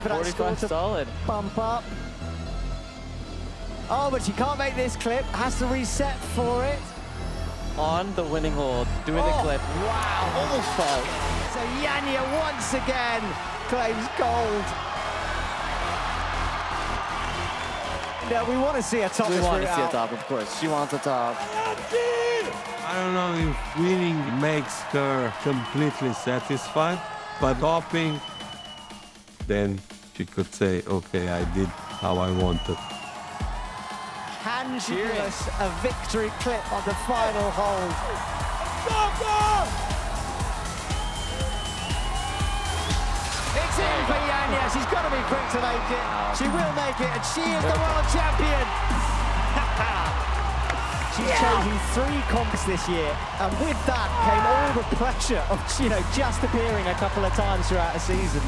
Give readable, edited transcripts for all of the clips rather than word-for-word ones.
45 solid. Bump up. Oh, but she can't make this clip. Has to reset for it. On the winning hold, doing the clip. Wow, almost fell. So Janja once again claims gold. Yeah, we want to see a top. We want to see a top, of course. She wants a top. I don't know if winning makes her completely satisfied, but topping, then she could say, okay, I did how I wanted. Can she give us a victory clip on the final hold? It's in for Janja. She's got to be quick to make it. She will make it, and she is the world champion. She's chosen 3 comps this year, and with that came all the pressure of just appearing a couple of times throughout a season.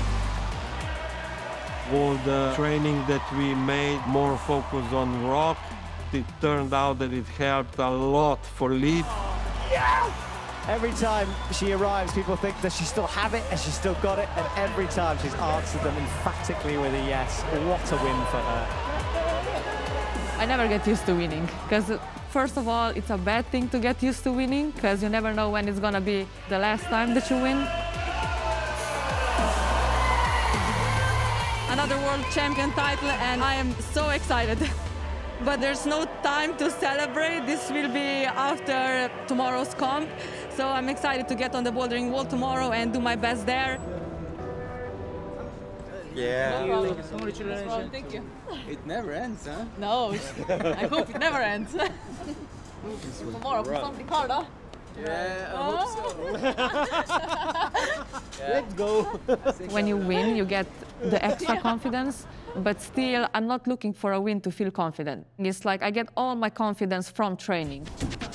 All the training that we made, more focus on rock, it turned out that it helped a lot for lead. Every time she arrives, people think, does she still have it? Has she still got it? And every time she's answered them emphatically with a yes. What a win for her. I never get used to winning, because first of all, it's a bad thing to get used to winning, because you never know when it's gonna be the last time that you win. Another world champion title, and I am so excited. But there's no time to celebrate. This will be after tomorrow's comp. So I'm excited to get on the bouldering wall tomorrow and do my best there. Yeah. No Thank you so much. No problem. Thank you. It never ends, huh? No, I hope it never ends. Tomorrow for something hard, huh? Yeah, I hope so. Let's go. When you win, you get the extra confidence, but still, I'm not looking for a win to feel confident. It's like I get all my confidence from training.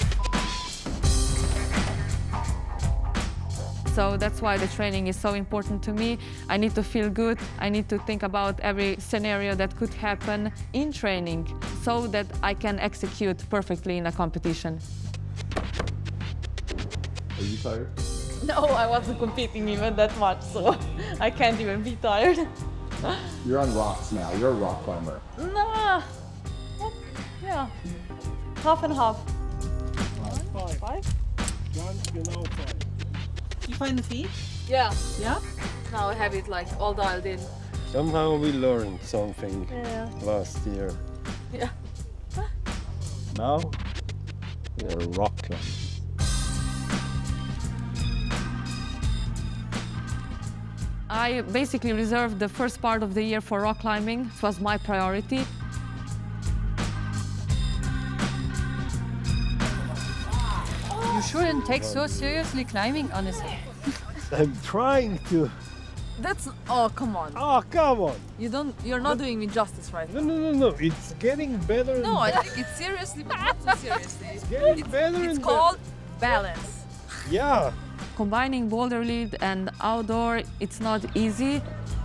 So that's why the training is so important to me. I need to feel good. I need to think about every scenario that could happen in training so that I can execute perfectly in a competition. Are you tired? No, I wasn't competing even that much, so I can't even be tired. You're on rocks now. You're a rock climber. Nah. Yeah. Half and half. Five? You find the feet? Yeah. Yeah? Now I have it like all dialed in. Somehow we learned something Yeah. last year. Yeah. Now we're rock climbing. I basically reserved the first part of the year for rock climbing. It was my priority. You shouldn't take so seriously climbing, honestly. I'm trying to. That's, oh, come on. Oh, come on. You're not doing me justice right now. No. It's getting better. No, I take it seriously, but not too seriously. Getting better. It's called balance. Yeah. Combining boulder lead and outdoor, it's not easy.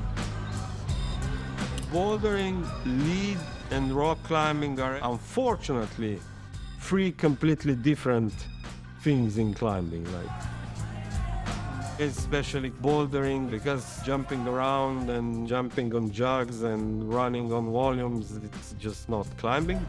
Bouldering, lead, and rock climbing are unfortunately 3 completely different things in climbing. Especially bouldering, because jumping around and jumping on jugs and running on volumes, it's just not climbing.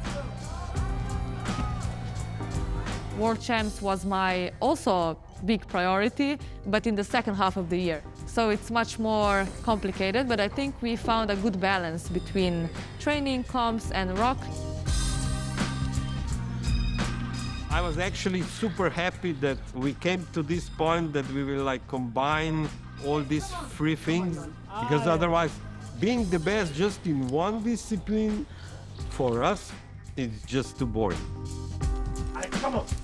World Champs was my also big priority, but in the second half of the year. So it's much more complicated, but I think we found a good balance between training, comps, and rock. I was actually super happy that we came to this point that we will combine all these 3 things, because otherwise being the best just in one discipline for us is just too boring. Come on.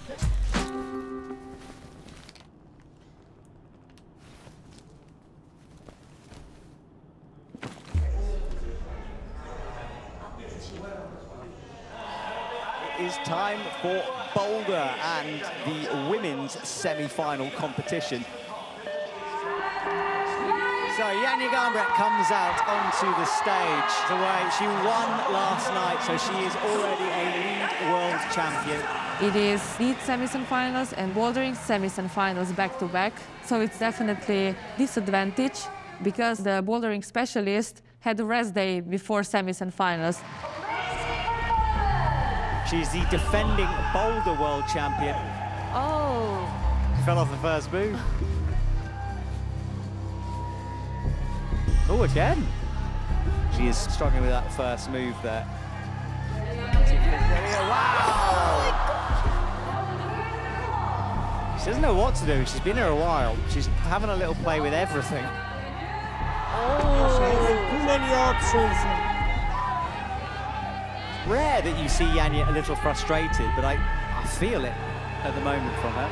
It is time for Boulder and the women's semi-final competition. So Janja Garnbret comes out onto the stage. She won last night, so she is already a lead world champion. It is lead semis and finals and bouldering semis and finals back to back. So it's definitely disadvantage, because the bouldering specialist had a rest day before semis and finals. She's the defending boulder world champion. Oh. Fell off the first move. Oh, again. She is struggling with that first move there. Wow! She doesn't know what to do. She's been here a while. She's having a little play with everything. Too many options. Rare that you see Janja a little frustrated, but I feel it at the moment from her.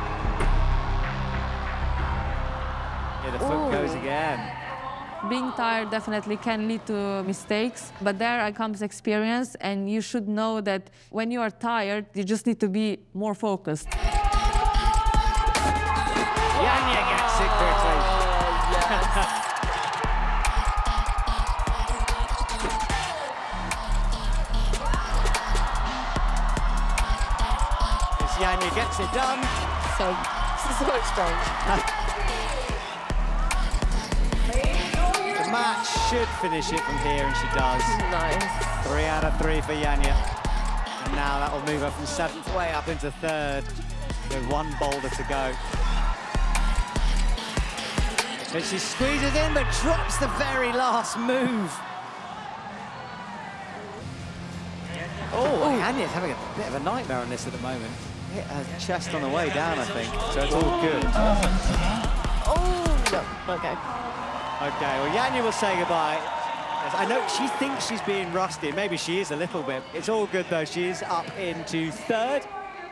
Yeah, the foot goes again. Being tired definitely can lead to mistakes, but there comes experience, and you should know that when you are tired, you just need to be more focused. Janja gets it quickly. Janja gets it done. So strange. The match should finish it from here, and she does. Nice. 3 out of 3 for Janja. And now that will move her from 7th way up into 3rd with 1 boulder to go. But she squeezes in, but drops the very last move. Oh, Janja's having a bit of a nightmare on this at the moment. Hit her chest on the way down, I think, so it's all good. Oh, no. Okay. Okay, well, Janja will say goodbye. Yes, I know she thinks she's being rusty. Maybe she is a little bit. It's all good, though. She is up into 3rd.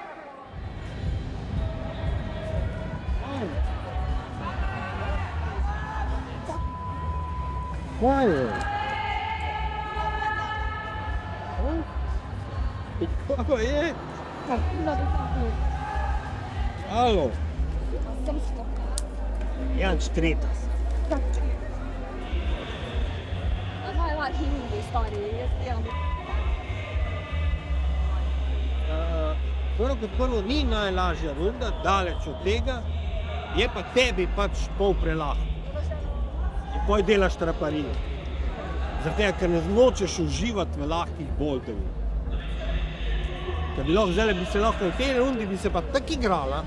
Quiet. Alo. Jan Stritas. Prvo kot prvo ni najlažja runda, daleč od tega, je pa tebi pač pol prelahko. In poj delaš traparije. Zaradi tega, ker ne nočeš uživati v lahkih boulderjih. Ker bi se lahko v tej rundi bi se pa tako igrala.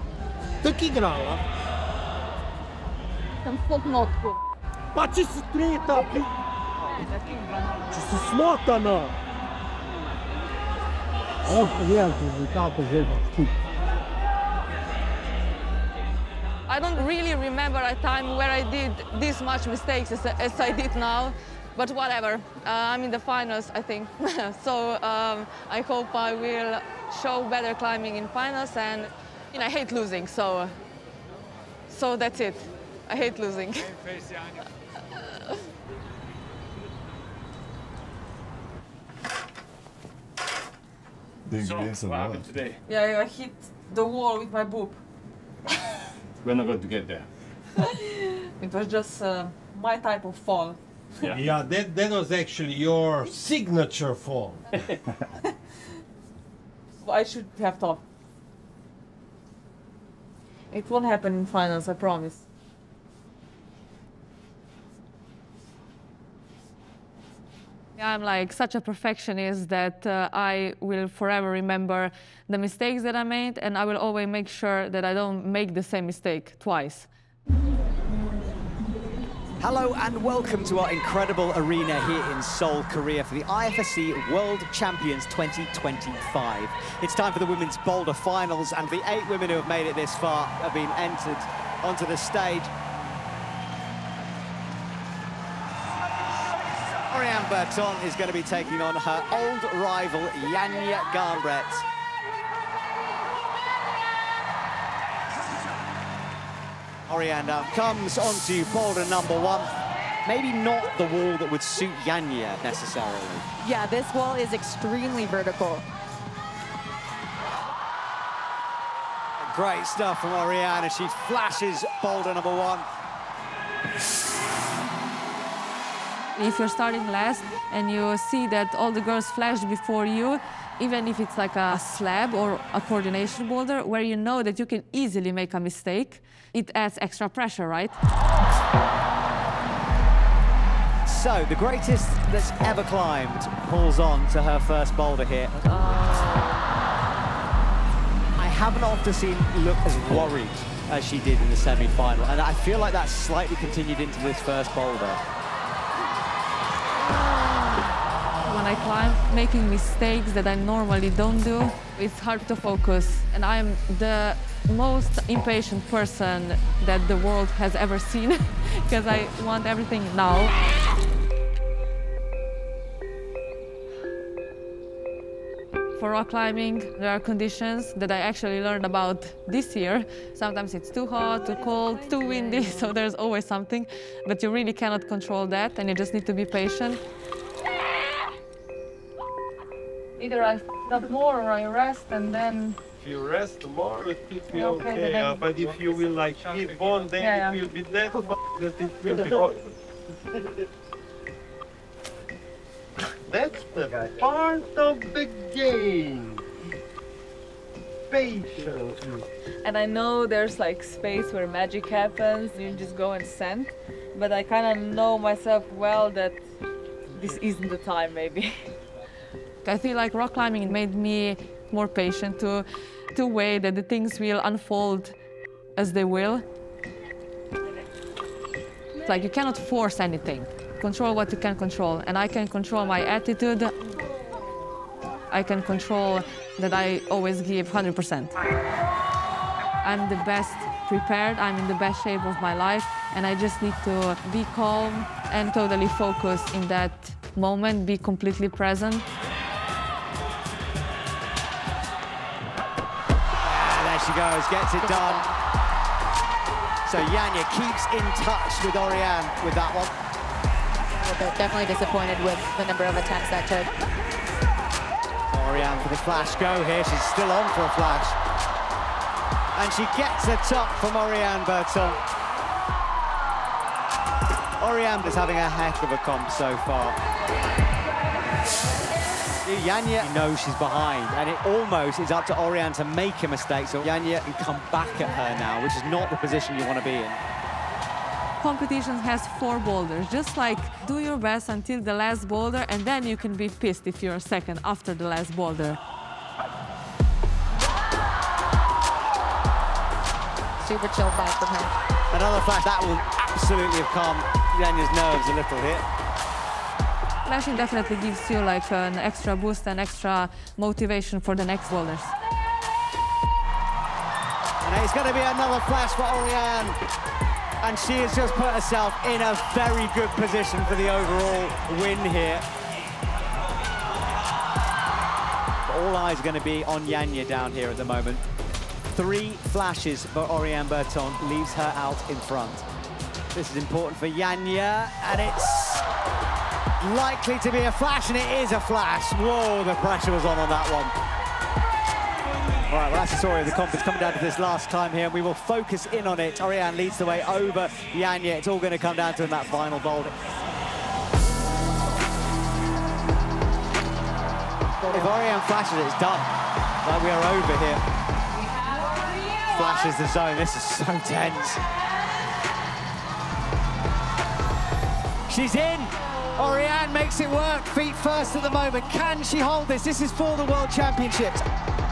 Sem sploh notku. Pa če si tretja, če si smotana. Gledam rezultate že za I don't really remember a time where I did this much mistakes as I did now, but whatever. I'm in the finals, I think. So I hope I will show better climbing in finals, and I hate losing, so that's it. I hate losing. Yeah, I hit the wall with my boob. We're not going to get there. It was just my type of fall. Yeah, that was actually your signature fall. I should have thought. It won't happen in finals, I promise. I'm like such a perfectionist that I will forever remember the mistakes that I made, and I will always make sure that I don't make the same mistake twice. Hello and welcome to our incredible arena here in Seoul, Korea for the IFSC World Champions 2025. It's time for the women's boulder finals, and the 8 women who have made it this far have been entered onto the stage. Oriane Berton is going to be taking on her old rival, Janja Garnbret. Oriane now comes onto boulder number 1. Maybe not the wall that would suit Janja necessarily. Yeah, this wall is extremely vertical. Great stuff from Oriane as she flashes boulder number 1. If you're starting last and you see that all the girls flashed before you, even if it's like a slab or a coordination boulder where you know that you can easily make a mistake, it adds extra pressure, right? So, the greatest that's ever climbed pulls on to her first boulder here. I haven't often seen look as worried as she did in the semi-final, and I feel like that's slightly continued into this first boulder. When I climb, making mistakes that I normally don't do, it's hard to focus. And I'm the most impatient person that the world has ever seen because I want everything now. For rock climbing, there are conditions that I actually learned about this year. Sometimes it's too hot, too cold, too windy, so there's always something. But you really cannot control that, and you just need to be patient. Either I f up more or I rest, and then... If you rest more, it will be Okay, okay. But if you will like keep on, then Yeah, it will be that, that it will be hot. That's the part of the game. Patience. And I know there's like space where magic happens, you just go and send. But I kind of know myself well that this isn't the time, maybe. I feel like rock climbing made me more patient to wait that the things will unfold as they will. It's like you cannot force anything. Control what you can control, and I can control my attitude. I can control that I always give 100%. I'm the best prepared, I'm in the best shape of my life, and I just need to be calm and totally focus in that moment, be completely present. There she goes, gets it done. So Janja keeps in touch with Oriane with that one. But definitely disappointed with the number of attempts that took. Oriane for the flash go here. She's still on for a flash. And she gets a top from Oriane Berton. Oriane is having a heck of a comp so far. Janja knows she's behind, and it almost is up to Oriane to make a mistake, so Janja can come back at her now, which is not the position you want to be in. Competition has 4 boulders. Just like do your best until the last boulder, and then you can be pissed if you're second after the last boulder. Super chill fight from her. Another flash that will absolutely have calmed Janja's nerves a little here. Flashing definitely gives you like an extra boost and extra motivation for the next boulders. And it's going to be another flash for Oriane. And she has just put herself in a very good position for the overall win here. All eyes are going to be on Janja down here at the moment. 3 flashes for Oriane Berton leaves her out in front. This is important for Janja, and it's likely to be a flash, and it is a flash. Whoa, the pressure was on that one. All right, well, that's the story of the comp. It's coming down to this last climb here, and we will focus in on it. Oriane leads the way over Janja. It's all going to come down to that final boulder. If Oriane flashes it, it's done. Like, we are over here. Flashes the zone. This is so tense. She's in. Oriane makes it work. Feet first at the moment. Can she hold this? This is for the World Championships.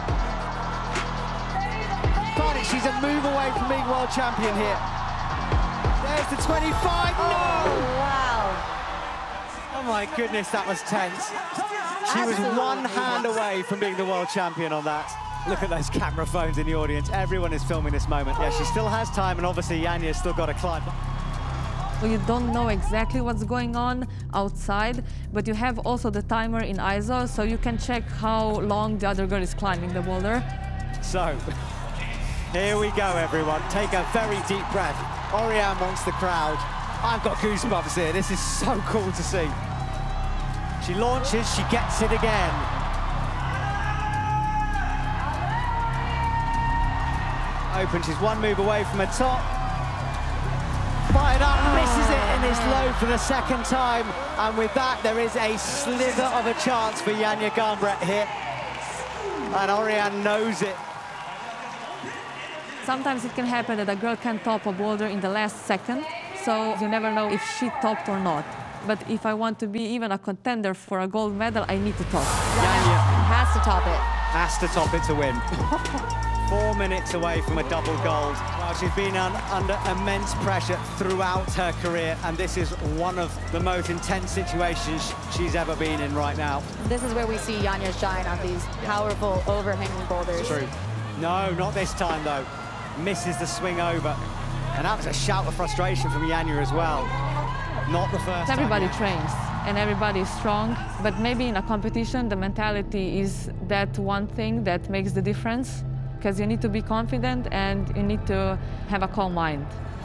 She's a move away from being world champion here. There's the 25. No! Wow. Oh my goodness, that was tense. She was one hand away from being the world champion on that. Look at those camera phones in the audience. Everyone is filming this moment. Yeah, she still has time, and obviously Janja's still got to climb. Well, you don't know exactly what's going on outside, but you have also the timer in ISO, so you can check how long the other girl is climbing the boulder. So, here we go, everyone. Take a very deep breath. Oriane wants the crowd. I've got goosebumps here. This is so cool to see. She launches, she gets it again. Open, she's one move away from her top. Fired up, misses it in this low for the second time. And with that, there is a slither of a chance for Janja Garnbret here. And Oriane knows it. Sometimes it can happen that a girl can top a boulder in the last second, so you never know if she topped or not. But if I want to be even a contender for a gold medal, I need to top. Janja Has to top it. has to top it to win. 4 minutes away from a double gold. Well, she's been under immense pressure throughout her career, and this is one of the most intense situations she's ever been in right now. This is where we see Janja shine on these powerful overhanging boulders. True. No, not this time though. Misses the swing over. And that was a shout of frustration from Janja as well. Not the first time. Everybody trains and everybody is strong, but maybe in a competition, the mentality is that one thing that makes the difference, because you need to be confident and you need to have a calm mind.